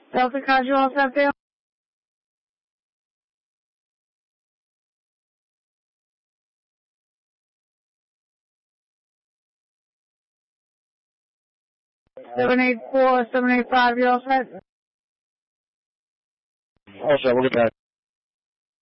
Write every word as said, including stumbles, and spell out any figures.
Delta Card, you all set there? seven eight four, seven eight five, you all set? All set, we'll get that.